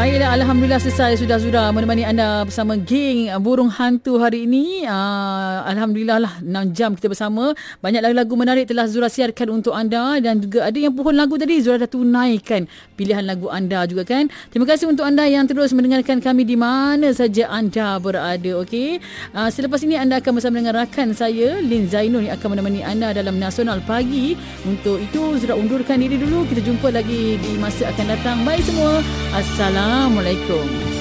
Baiklah, Alhamdulillah selesai sudah menemani anda bersama geng Burung Hantu hari ini. Alhamdulillah lah 6 jam kita bersama. Banyak lagu-lagu menarik telah Zura siarkan untuk anda dan juga ada yang pohon lagu tadi Zura dah tunaikan pilihan lagu anda juga kan. Terima kasih untuk anda yang terus mendengarkan kami di mana saja anda berada. Okey. Selepas ini anda akan bersama dengan rakan saya Lin Zainul yang akan menemani anda dalam Nasional Pagi. Untuk itu Zura undurkan diri dulu. Kita jumpa lagi di masa akan datang. Bye semua. Assalamualaikum.